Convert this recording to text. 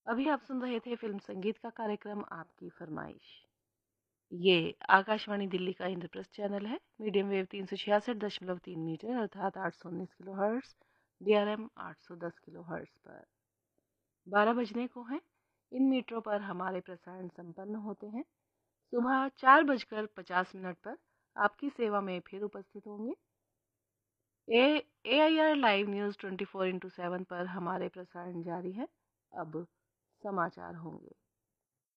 अभी आप सुन रहे थे फिल्म संगीत का कार्यक्रम आपकी फरमाइश। ये आकाशवाणी दिल्ली का इंद्रप्रस्थ चैनल है। मीडियम वेव 366.3 मीटर अर्थात 819 kilo hertz, DRM 810 kilo hertz पर 12 बजने को हैं। इन मीटरों पर हमारे प्रसारण संपन्न होते हैं। सुबह 4:50 पर आपकी सेवा में फिर उपस्थित होंगे। AIR लाइव न्यूज़ 24x7 पर हमारे प्रसारण जारी है। अब समाचार होंगे।